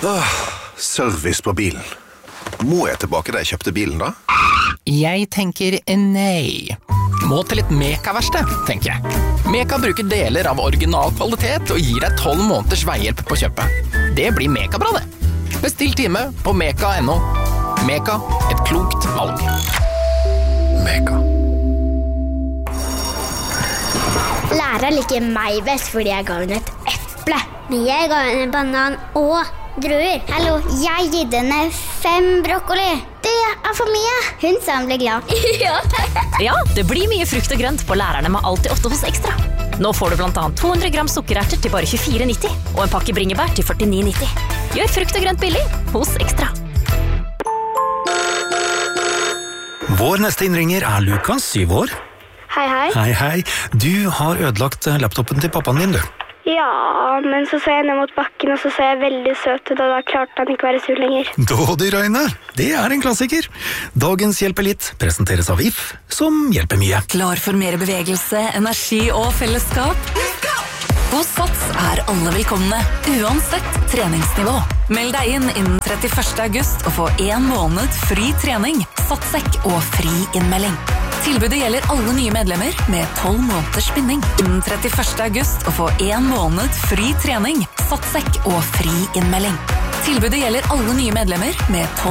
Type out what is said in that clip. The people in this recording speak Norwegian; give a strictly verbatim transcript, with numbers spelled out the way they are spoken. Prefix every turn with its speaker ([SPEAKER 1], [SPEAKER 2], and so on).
[SPEAKER 1] Åh, service på bilen. Må jeg tilbake da jeg kjøpte bilen da?
[SPEAKER 2] Jeg tenker nei. Må til et Meka-verksted, tenker jeg. Meka bruker deler av original kvalitet og gir deg tolv måneders veihjelp på kjøpet. Det blir Meka-bra det. Bestill time på meka punktum no. Meka, et klokt valg. Meka.
[SPEAKER 3] Læreren liker meg best fordi jeg ga henne et eple. Men jeg ga henne banan og druer. Hallo, jeg gitt henne fem brokkoli. Det er for mye. Hun sa hun ble glad. Ja.
[SPEAKER 4] Ja, det blir mye frukt og grønt på lærerne med alltid åtte hos Ekstra. Nå får du blant annet to hundre gram sukkererter til bare tjuefire nitti og en pakke bringebær til førtini nitti. Gjør frukt og grønt billig hos Ekstra.
[SPEAKER 5] Vår neste innringer er Lukas, syv år.
[SPEAKER 6] Hei, hei.
[SPEAKER 5] Hei, hei. Du har ødelagt laptopen til pappaen din, du.
[SPEAKER 6] Ja, men så ser jeg ned mot bakken, og så ser jeg veldig søt ut, og da klarte han ikke være sur lenger.
[SPEAKER 5] Dådig, Raine. Det er en klassiker. Dagens Hjelper litt presenteres av If, som hjelper mye.
[SPEAKER 7] Klar for mer bevegelse, energi og fellesskap? Hos Sats er alle velkomne, uansett treningsnivå. Meld deg inn innen trettiførste august og få en måned fri trening, satssekk og fri innmelding. Tilbudet gjelder alle nye medlemmer med tolv måneders binding. Innen trettiførste august og få en måned fri trening, satssekk og fri innmelding. Tilbudet gjelder alle nye medlemmer med tolv